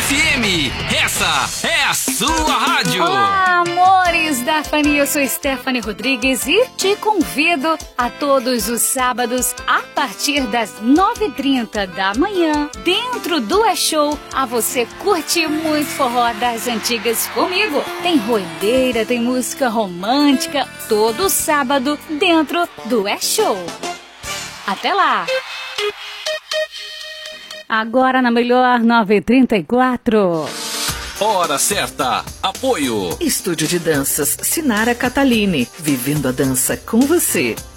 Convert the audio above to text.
FM, essa é a sua rádio. Olá, amores da Fani, eu sou Stephanie Rodrigues e te convido a todos os sábados, a partir das 9h30 da manhã, dentro do E-Show, a você curtir muito forró das antigas comigo. Tem roideira, tem música romântica, todo sábado, dentro do E-Show. Até lá! Agora na melhor 9h34. Hora certa. Apoio. Estúdio de Danças Sinara Catalini. Vivendo a dança com você.